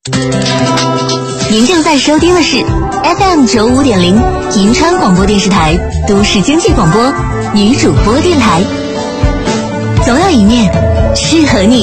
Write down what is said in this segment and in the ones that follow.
您正在收听的是 FM95.0 银川广播电视台都市经济广播女主播电台，总有一面适合你。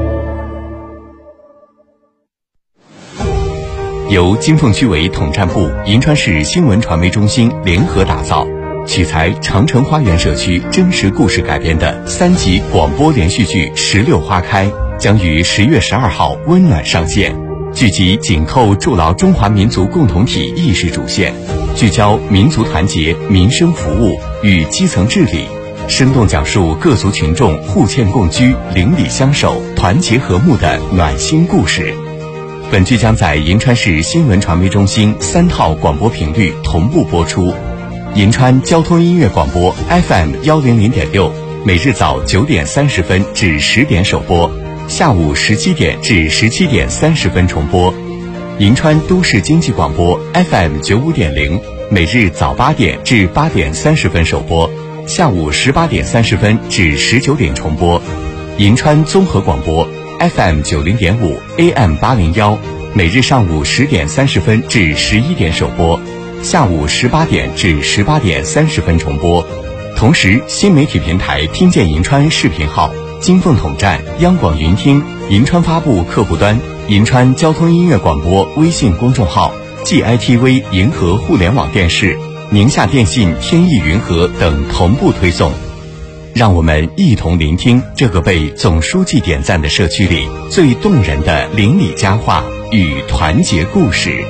由金凤区委统战部、银川市新闻传媒中心联合打造，取材长城花园社区真实故事改编的3集广播连续剧《石榴花开》将于10月12号温暖上线。剧集紧扣筑牢中华民族共同体意识主线，聚焦民族团结、民生服务与基层治理，生动讲述各族群众互欠共居、邻里相守、团结和睦的暖心故事。本剧将在银川市新闻传媒中心3套广播频率同步播出。银川交通音乐广播 FM100.6，每日早9点30分至10点首播，下午17点至17点30分重播。银川都市经济广播 FM95.0，每日早8点至8点30分首播，下午18点30分至19点重播。银川综合广播 FM90.5 AM801，每日上午10点30分至11点首播，下午18点至18点30分重播。同时，新媒体平台听见银川视频号、金凤统战、央广云听、银川发布客户端、银川交通音乐广播微信公众号、GITV 银河互联网电视、宁夏电信天翼云和等同步推送。让我们一同聆听这个被总书记点赞的社区里最动人的邻里佳话与团结故事。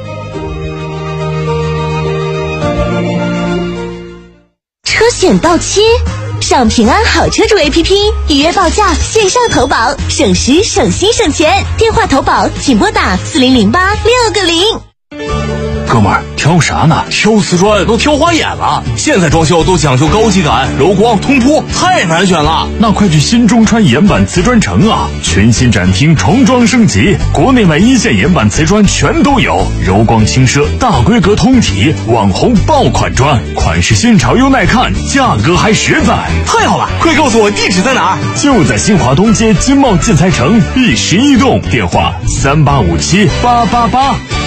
车险到期，上平安好车主 APP 预约报价，线上投保，省时省心省钱。电话投保请拨打4008-6个0。 哥们儿，挑啥呢？挑瓷砖都挑花眼了，现在装修都讲究高级感、柔光、通铺，太难选了。 那快去新中川岩板瓷砖城啊！全新展厅重装升级，国内外一线岩板瓷砖全都有，柔光轻奢，大规格通体，网红爆款砖，款式新潮又耐看，价格还实在。 太好了，快告诉我地址在哪儿？ 就在新华东街金茂建材城第11栋，电话3857-888。